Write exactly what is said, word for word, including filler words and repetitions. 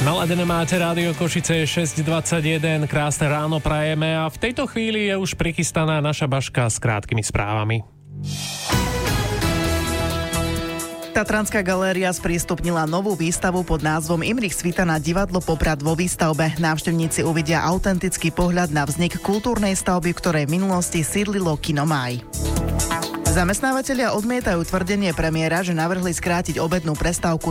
Naladené máte Rádio Košice šesť dvadsaťjeden, krásne ráno prajeme a v tejto chvíli je už prichystaná naša Baška s krátkými správami. Tatranská galéria sprístupnila novú výstavu pod názvom Imrich Cvitana divadlo Poprad vo výstavbe. Návštevníci uvidia autentický pohľad na vznik kultúrnej stavby, ktoré v minulosti sídlilo kino Máj. Zamestnávatelia odmietajú tvrdenie premiéra, že navrhli skrátiť obednú prestávku